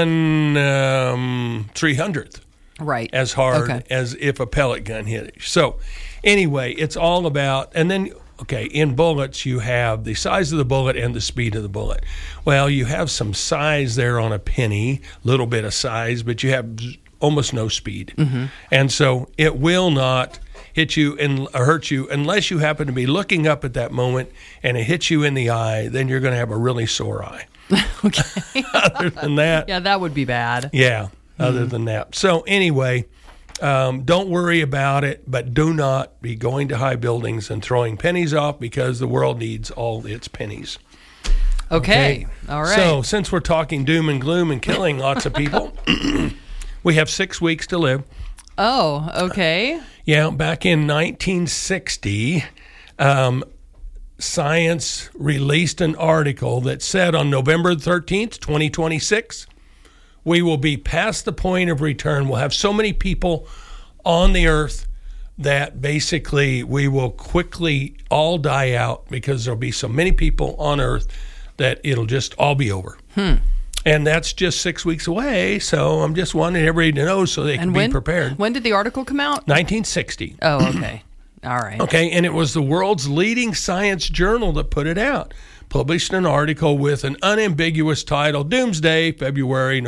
Speaker 16: 1/300th.
Speaker 15: Right.
Speaker 16: As hard as if a pellet gun hit you. So anyway, it's all about, and then, in bullets, you have the size of the bullet and the speed of the bullet. Well, you have some size there on a penny, little bit of size, but you have almost no speed. And so it will not hit you and hurt you unless you happen to be looking up at that moment and it hits you in the eye, then you're going to have a really sore eye. Other than that.
Speaker 15: Yeah, that would be bad.
Speaker 16: Yeah. Other than that. So anyway, don't worry about it, but do not be going to high buildings and throwing pennies off because the world needs all its pennies.
Speaker 15: Okay. All right.
Speaker 16: So since we're talking doom and gloom and killing lots of people, we have 6 weeks to live.
Speaker 15: Oh, okay.
Speaker 16: Yeah, back in 1960, Science released an article that said on November 13th, 2026, we will be past the point of return. We'll have so many people on the earth that basically we will quickly all die out because there'll be so many people on earth that it'll just all be over. And that's just 6 weeks away, so I'm just wanting everybody to know so they can be prepared.
Speaker 15: When did the article come out?
Speaker 16: 1960.
Speaker 15: Oh, okay. All right.
Speaker 16: Okay, and it was the world's leading science journal that put it out. Published an article with an unambiguous title, Doomsday, Friday,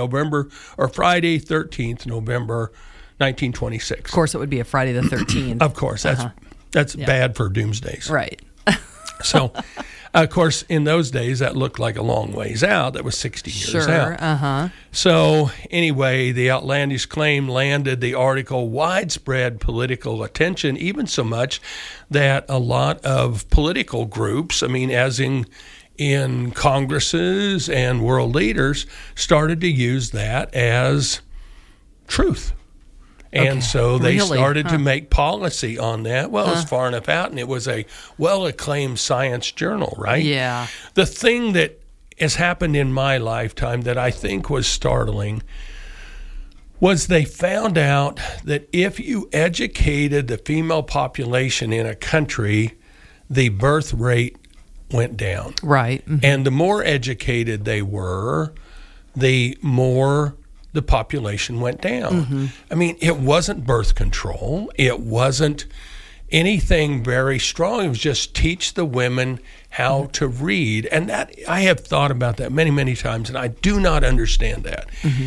Speaker 16: 13th, November, 1926.
Speaker 15: Of course, it would be a Friday the 13th.
Speaker 16: Of course, that's bad for doomsdays.
Speaker 15: Right.
Speaker 16: So, of course, in those days, that looked like a long ways out. That was 60 years out. So, anyway, the outlandish claim landed the article widespread political attention, even so much that a lot of political groups, as in Congresses and world leaders, started to use that as truth. And so they started to make policy on that. Well, it was far enough out, and it was a well-acclaimed science journal, right?
Speaker 15: Yeah.
Speaker 16: The thing that has happened in my lifetime that I think was startling was they found out that if you educated the female population in a country, the birth rate went down.
Speaker 15: Right.
Speaker 16: And the more educated they were, the more the population went down. It wasn't birth control. It wasn't anything very strong. It was just teach the women how to read. And that I have thought about that many, many times, and I do not understand that.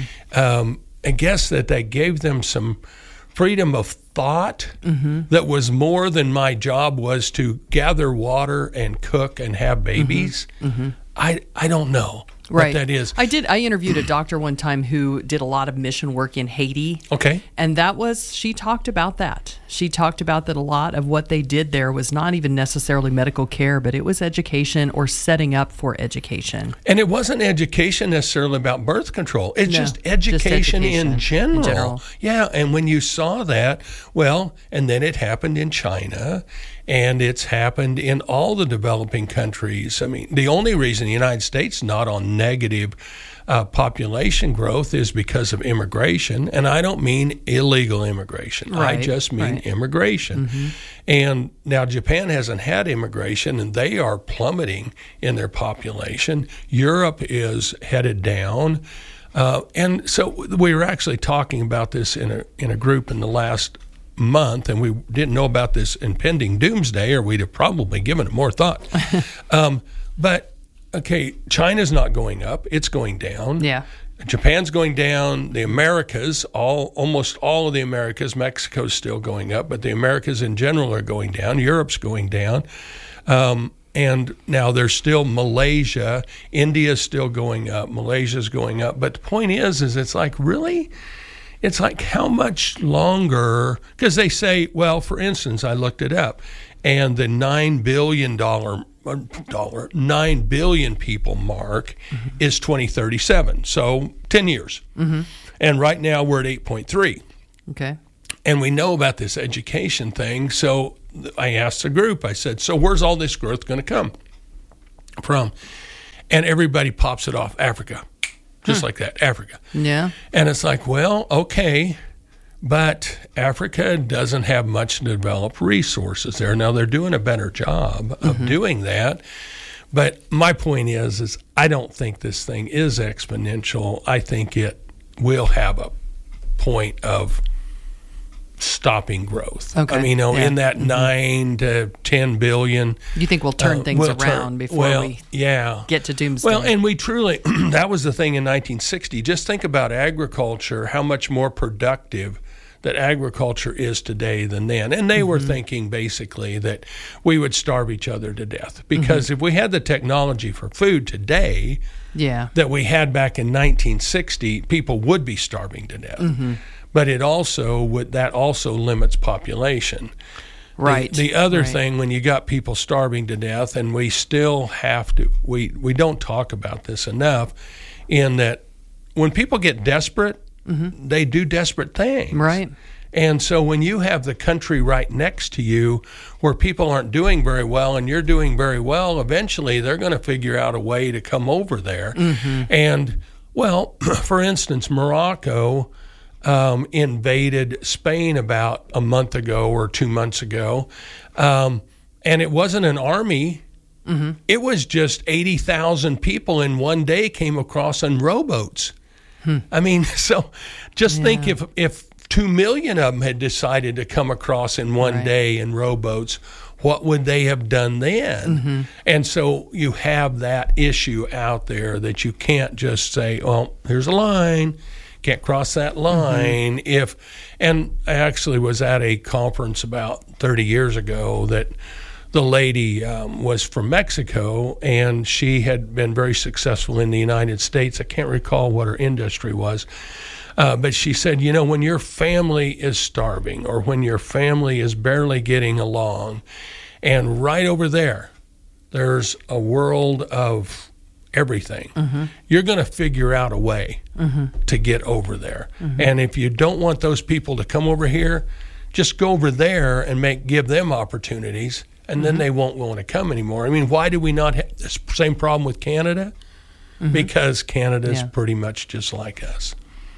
Speaker 16: I guess that they gave them some freedom of thought that was more than my job was to gather water and cook and have babies. I don't know.
Speaker 15: Right.
Speaker 16: What that is.
Speaker 15: I interviewed a doctor one time who did a lot of mission work in Haiti.
Speaker 16: Okay.
Speaker 15: And she talked about that. She talked about that a lot of what they did there was not even necessarily medical care, but it was education or setting up for education.
Speaker 16: And it wasn't education necessarily about birth control. It's just education in general. Yeah. And when you saw that, and then it happened in China. And it's happened in all the developing countries. The only reason the United States is not on negative population growth is because of immigration. And I don't mean illegal immigration.
Speaker 15: Right,
Speaker 16: I just mean immigration. And now Japan hasn't had immigration, and they are plummeting in their population. Europe is headed down. And so we were actually talking about this in a group in the last month, and we didn't know about this impending doomsday, or we'd have probably given it more thought. But China's not going up; it's going down.
Speaker 15: Yeah,
Speaker 16: Japan's going down. The Americas, almost all of the Americas, Mexico's still going up, but the Americas in general are going down. Europe's going down, and now there's still Malaysia. India's still going up. Malaysia's going up. But the point is it's like, really? it's like, how much longer? Because they say, well, for instance, I looked it up, and the $9 billion people mark is 2037, so 10 years. And right now we're at 8.3.
Speaker 15: Okay.
Speaker 16: And we know about this education thing, so I asked the group, I said, so where's all this growth going to come from? And everybody pops it off, Africa. Just like that, Africa.
Speaker 15: Yeah.
Speaker 16: And it's like, well, okay, but Africa doesn't have much developed resources there. Now, they're doing a better job of doing that. But my point is I don't think this thing is exponential. I think it will have a point of stopping growth.
Speaker 15: Okay.
Speaker 16: I mean, in that 9 to 10 billion.
Speaker 15: You think we'll turn things around before we get to doomsday?
Speaker 16: Well, and we truly, that was the thing in 1960. Just think about agriculture, how much more productive that agriculture is today than then. And they were thinking basically that we would starve each other to death. Because if we had the technology for food today that we had back in 1960, people would be starving to death. But it also that also limits population.
Speaker 15: Right.
Speaker 16: The other thing, when you got people starving to death, and we still have to, we don't talk about this enough, in that when people get desperate, they do desperate things.
Speaker 15: Right.
Speaker 16: And so when you have the country right next to you where people aren't doing very well and you're doing very well, eventually they're going to figure out a way to come over there. And, well, for instance, Morocco invaded Spain about a month ago or 2 months ago, and it wasn't an army. It was just 80,000 people in one day came across on rowboats. I mean, so just think if 2 million of them had decided to come across in one day in rowboats, what would they have done then? And so you have that issue out there that you can't just say, well, here's a line. Can't cross that line. And I actually was at a conference about 30 years ago that the lady was from Mexico, and she had been very successful in the United States. I can't recall what her industry was, but she said, when your family is starving or when your family is barely getting along, and right over there's a world of everything, you're going to figure out a way to get over there. And if you don't want those people to come over here, just go over there and give them opportunities, and then they won't want to come anymore. I mean, why do we not have the same problem with Canada? Because Canada's pretty much just like us.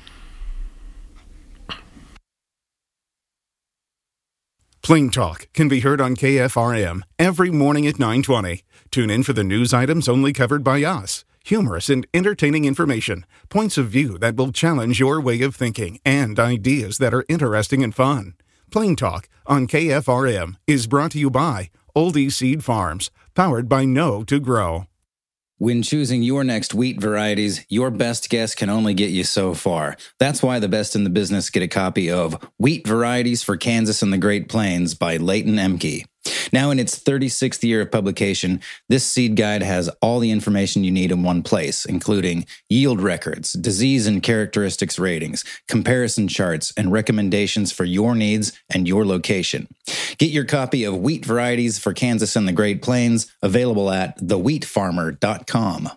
Speaker 3: Plain Talk can be heard on KFRM every morning at 9:20. Tune in for the news items only covered by us. Humorous and entertaining information, points of view that will challenge your way of thinking, and ideas that are interesting and fun. Plain Talk on KFRM is brought to you by Oldie Seed Farms, powered by Know to Grow.
Speaker 17: When choosing your next wheat varieties, your best guess can only get you so far. That's why the best in the business get a copy of Wheat Varieties for Kansas and the Great Plains by Leighton Emke. Now in its 36th year of publication, this seed guide has all the information you need in one place, including yield records, disease and characteristics ratings, comparison charts, and recommendations for your needs and your location. Get your copy of Wheat Varieties for Kansas and the Great Plains, available at thewheatfarmer.com.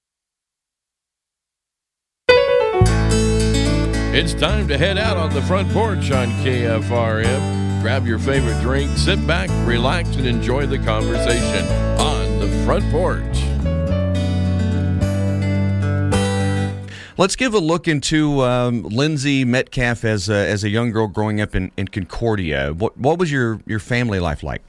Speaker 18: It's time to head out on the front porch on KFRM. Grab your favorite drink, sit back, relax, and enjoy the conversation on the front porch.
Speaker 7: Let's give a look into Lindsay Metcalf as a young girl growing up in Concordia. What was your family life like?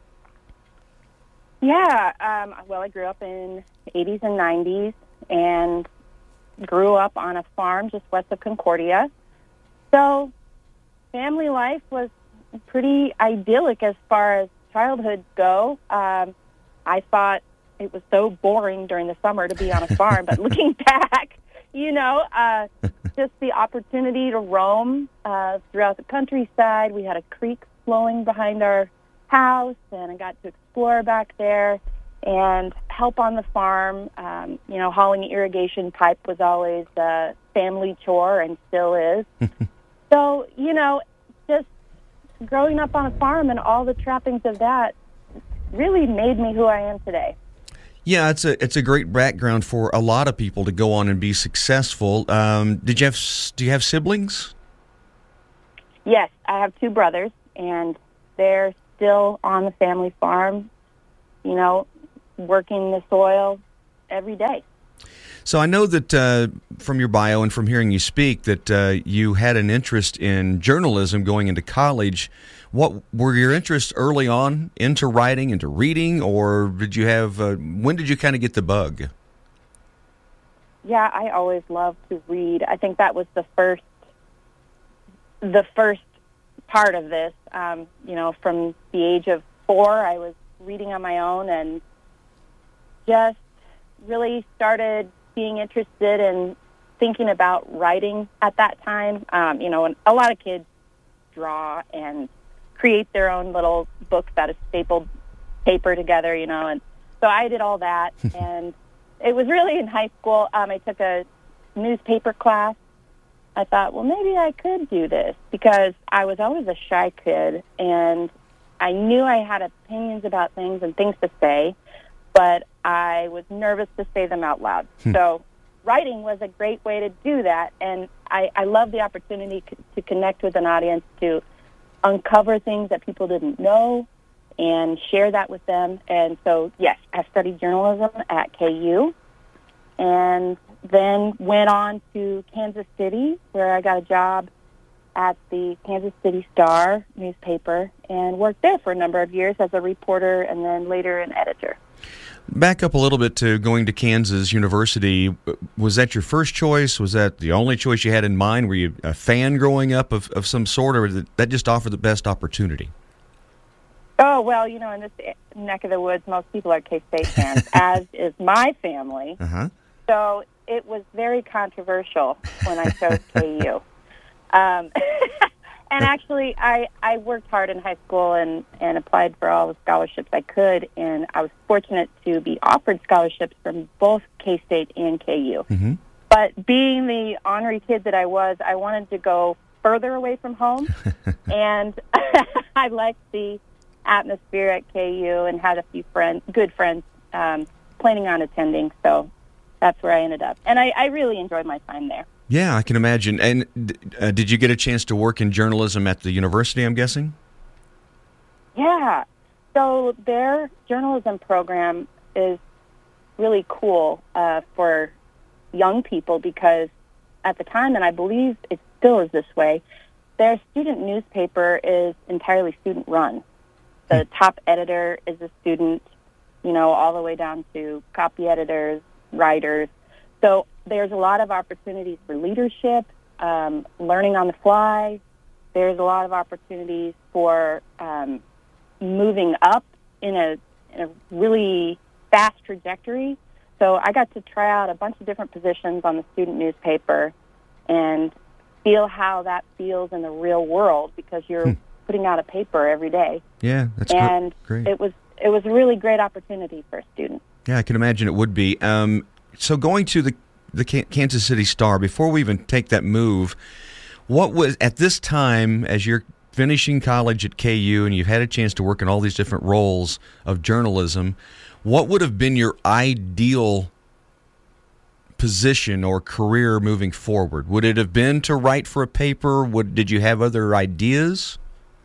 Speaker 19: Yeah, well, I grew up in the 80s and 90s and grew up on a farm just west of Concordia. So family life was pretty idyllic as far as childhood go. I thought it was so boring during the summer to be on a farm, but looking back, just the opportunity to roam throughout the countryside. We had a creek flowing behind our house, and I got to explore back there and help on the farm. Hauling irrigation pipe was always a family chore and still is. So, just growing up on a farm and all the trappings of that really made me who I am today.
Speaker 7: Yeah, it's a great background for a lot of people to go on and be successful. Do you have siblings?
Speaker 19: Yes, I have 2 brothers, and they're still on the family farm, working the soil every day.
Speaker 7: So I know that from your bio and from hearing you speak that you had an interest in journalism going into college. What were your interests early on into writing, into reading, or did you have? When did you kind of get the bug?
Speaker 19: Yeah, I always loved to read. I think that was the first part of this. From the age of 4, I was reading on my own and just really started being interested in thinking about writing at that time. And a lot of kids draw and create their own little books out of stapled paper together, and so I did all that. And it was really in high school. I took a newspaper class. I thought, well, maybe I could do this, because I was always a shy kid, and I knew I had opinions about things and things to say, but I was nervous to say them out loud. So writing was a great way to do that, and I love the opportunity to connect with an audience, to uncover things that people didn't know and share that with them. And so, yes, I studied journalism at KU, and then went on to Kansas City, where I got a job at the Kansas City Star newspaper and worked there for a number of years as a reporter and then later an editor.
Speaker 7: Back up a little bit to going to Kansas University. Was that your first choice? Was that the only choice you had in mind? Were you a fan growing up of some sort, or did that just offer the best opportunity?
Speaker 19: Oh, well, in this neck of the woods, most people are K-State fans, as is my family.
Speaker 7: Uh-huh.
Speaker 19: So it was very controversial when I chose KU. And actually, I worked hard in high school and applied for all the scholarships I could, and I was fortunate to be offered scholarships from both K-State and KU.
Speaker 7: Mm-hmm.
Speaker 19: But being the ornery kid that I was, I wanted to go further away from home, and I liked the atmosphere at KU and had a few good friends planning on attending, so that's where I ended up. And I really enjoyed my time there.
Speaker 7: Yeah, I can imagine. And did you get a chance to work in journalism at the university, I'm guessing?
Speaker 19: Yeah. So their journalism program is really cool for young people, because at the time, and I believe it still is this way, their student newspaper is entirely student-run. The top editor is a student, all the way down to copy editors, writers. So there's a lot of opportunities for leadership, learning on the fly. There's a lot of opportunities for moving up in a really fast trajectory. So I got to try out a bunch of different positions on the student newspaper and feel how that feels in the real world, because you're putting out a paper every day.
Speaker 7: Yeah, that's great.
Speaker 19: It was a really great opportunity for a student.
Speaker 7: Yeah, I can imagine it would be. So going to the Kansas City Star, before we even take that move, what was, at this time, as you're finishing college at KU and you've had a chance to work in all these different roles of journalism, what would have been your ideal position or career moving forward? Would it have been to write for a paper? Did you have other ideas?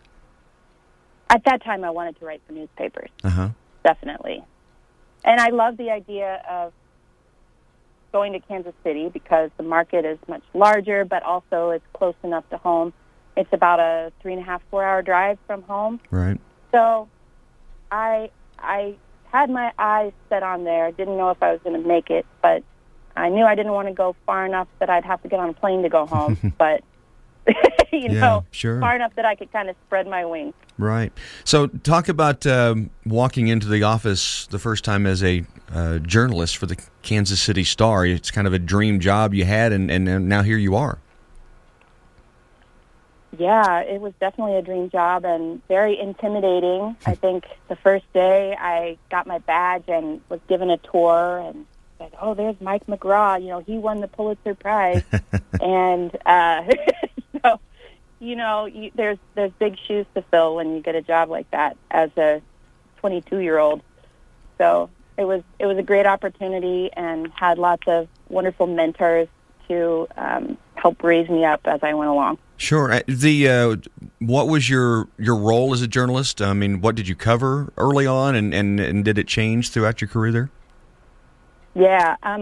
Speaker 19: At that time, I wanted to write for newspapers, definitely. And I love the idea of going to Kansas City, because the market is much larger, but also it's close enough to home. It's about a 3.5, 4-hour drive from home.
Speaker 7: Right.
Speaker 19: So I had my eyes set on there. Didn't know if I was going to make it, but I knew I didn't want to go far enough that I'd have to get on a plane to go home. But,
Speaker 7: sure.
Speaker 19: Far enough that I could kind of spread my wings.
Speaker 7: Right. So talk about walking into the office the first time as a journalist for the Kansas City Star. It's kind of a dream job you had, and now here you are.
Speaker 19: Yeah, it was definitely a dream job and very intimidating. I think the first day I got my badge and was given a tour and said, oh, there's Mike McGraw. He won the Pulitzer Prize. And so, there's big shoes to fill when you get a job like that as a 22-year-old. So it was a great opportunity, and had lots of wonderful mentors to help raise me up as I went along.
Speaker 7: Sure. What was your role as a journalist? I mean, what did you cover early on, and did it change throughout your career there?
Speaker 19: Yeah,